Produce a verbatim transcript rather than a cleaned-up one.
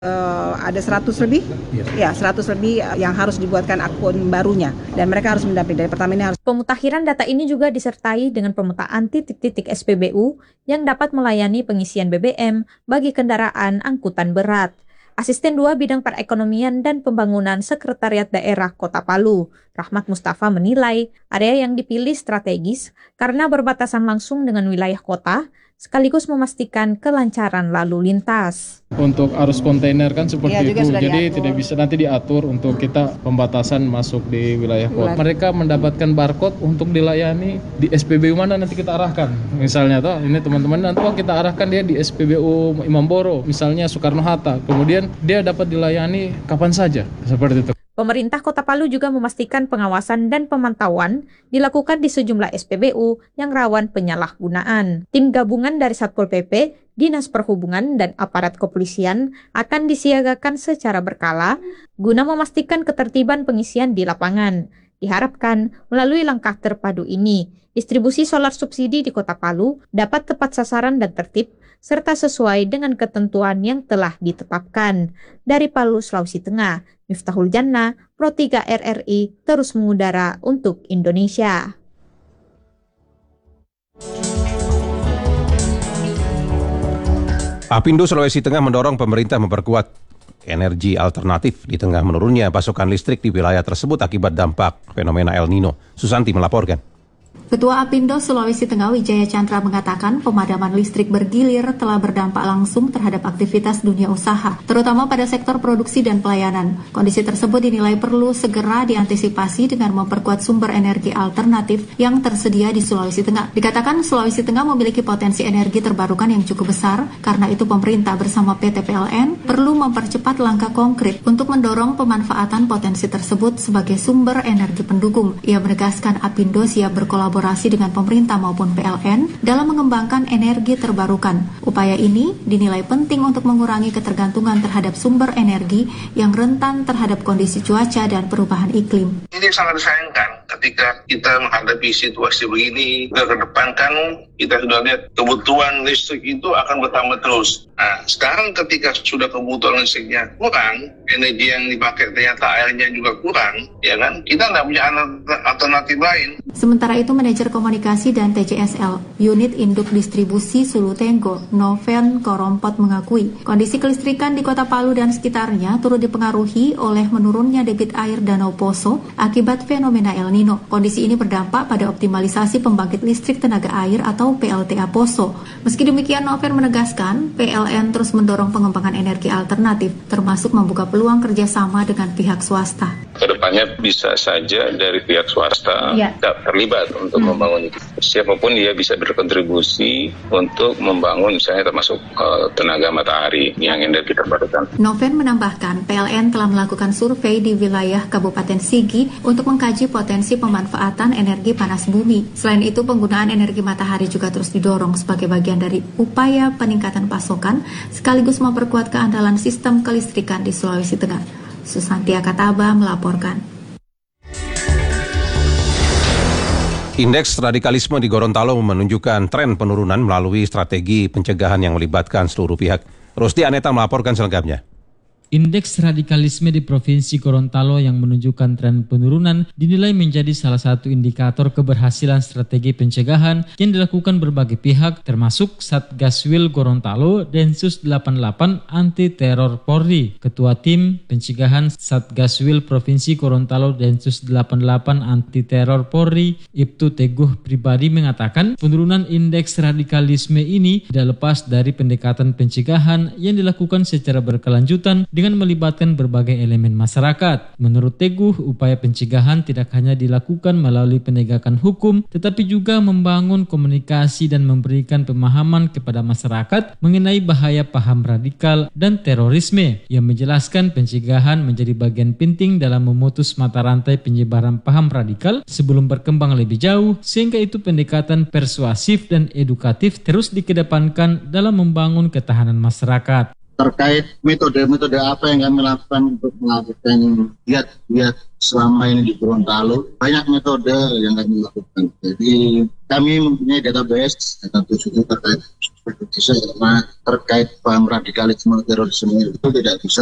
Uh, ada seratus lebih, ya. ya seratus lebih yang harus dibuatkan akun barunya dan mereka harus mendampingi dari Pertamina. Harus. Pemutakhiran data ini juga disertai dengan pemetaan titik-titik S P B U yang dapat melayani pengisian B B M bagi kendaraan angkutan berat. Asisten dua Bidang Perekonomian dan Pembangunan Sekretariat Daerah Kota Palu, Rahmat Mustafa menilai area yang dipilih strategis karena berbatasan langsung dengan wilayah kota, sekaligus memastikan kelancaran lalu lintas. Untuk arus kontainer kan seperti ya, itu, jadi diatur. Tidak bisa nanti diatur untuk kita pembatasan masuk di wilayah kota. Mereka mendapatkan barcode untuk dilayani di S P B U mana nanti kita arahkan. Misalnya toh, ini teman-teman nanti oh, kita arahkan dia di S P B U Imam Boro, misalnya Soekarno-Hatta. Kemudian dia dapat dilayani kapan saja, seperti itu. Pemerintah Kota Palu juga memastikan pengawasan dan pemantauan dilakukan di sejumlah S P B U yang rawan penyalahgunaan. Tim gabungan dari Satpol P P, Dinas Perhubungan, dan aparat kepolisian akan disiagakan secara berkala guna memastikan ketertiban pengisian di lapangan. Diharapkan melalui langkah terpadu ini, distribusi solar subsidi di Kota Palu dapat tepat sasaran dan tertib, serta sesuai dengan ketentuan yang telah ditetapkan. Dari Palu, Sulawesi Tengah, Miftahul Jannah, Pro tiga R R I, terus mengudara untuk Indonesia. Apindo Sulawesi Tengah mendorong pemerintah memperkuat energi alternatif di tengah menurunnya pasokan listrik di wilayah tersebut akibat dampak fenomena El Nino. Susanti melaporkan. Ketua Apindo Sulawesi Tengah Wijaya Chandra mengatakan pemadaman listrik bergilir telah berdampak langsung terhadap aktivitas dunia usaha, terutama pada sektor produksi dan pelayanan. Kondisi tersebut dinilai perlu segera diantisipasi dengan memperkuat sumber energi alternatif yang tersedia di Sulawesi Tengah. Dikatakan Sulawesi Tengah memiliki potensi energi terbarukan yang cukup besar, karena itu pemerintah bersama P T P L N perlu mempercepat langkah konkret untuk mendorong pemanfaatan potensi tersebut sebagai sumber energi pendukung. Ia menegaskan Apindo siap berkolaborasi dengan pemerintah maupun P L N dalam mengembangkan energi terbarukan. Upaya ini dinilai penting untuk mengurangi ketergantungan terhadap sumber energi yang rentan terhadap kondisi cuaca dan perubahan iklim. Ini sangat disayangkan ketika kita menghadapi situasi begini, ke depan kan kita sudah lihat kebutuhan listrik itu akan bertambah terus. Nah, sekarang ketika sudah kebutuhan listriknya kurang, energi yang dipakai ternyata airnya juga kurang, ya kan? Kita tidak punya alternatif lain. Sementara itu, Manajer Komunikasi dan T J S L Unit Induk Distribusi Sulu Tenggo, Noven Korompot mengakui kondisi kelistrikan di Kota Palu dan sekitarnya turut dipengaruhi oleh menurunnya debit air Danau Poso akibat fenomena El Nino. Kondisi ini berdampak pada optimalisasi pembangkit listrik tenaga air atau P L T A Poso. Meski demikian, Noven menegaskan P L N terus mendorong pengembangan energi alternatif, termasuk membuka peluang kerjasama dengan pihak swasta. Kedepannya bisa saja dari pihak swasta ya. terlibat untuk hmm. membangun itu. Siapapun dia bisa berkontribusi untuk membangun misalnya termasuk uh, tenaga matahari yang energi terbarukan. Noven menambahkan P L N telah melakukan survei di wilayah Kabupaten Sigi untuk mengkaji potensi pemanfaatan energi panas bumi. Selain itu, penggunaan energi matahari juga terus didorong sebagai bagian dari upaya peningkatan pasokan sekaligus memperkuat keandalan sistem kelistrikan di Sulawesi Tengah. Susanti Akataba melaporkan. Indeks radikalisme di Gorontalo menunjukkan tren penurunan melalui strategi pencegahan yang melibatkan seluruh pihak. Rusdi Aneta melaporkan selengkapnya. Indeks radikalisme di Provinsi Gorontalo yang menunjukkan tren penurunan dinilai menjadi salah satu indikator keberhasilan strategi pencegahan yang dilakukan berbagai pihak termasuk Satgaswil Gorontalo Densus delapan puluh delapan Anti Teror Polri. Ketua Tim Pencegahan Satgaswil Provinsi Gorontalo Densus delapan puluh delapan Anti Teror Polri Ibtu Teguh Pribadi mengatakan penurunan indeks radikalisme ini tidak lepas dari pendekatan pencegahan yang dilakukan secara berkelanjutan dengan melibatkan berbagai elemen masyarakat. Menurut Teguh, upaya pencegahan tidak hanya dilakukan melalui penegakan hukum, tetapi juga membangun komunikasi dan memberikan pemahaman kepada masyarakat mengenai bahaya paham radikal dan terorisme. Ia menjelaskan pencegahan menjadi bagian penting dalam memutus mata rantai penyebaran paham radikal sebelum berkembang lebih jauh, sehingga itu pendekatan persuasif dan edukatif terus dikedepankan dalam membangun ketahanan masyarakat. terkait metode-metode apa yang kami lakukan untuk melakukan giat-giat selama ini di Gorontalo. Banyak metode yang kami lakukan. Jadi kami mempunyai database, data terkait karena terkait paham radikalisme terorisme itu tidak bisa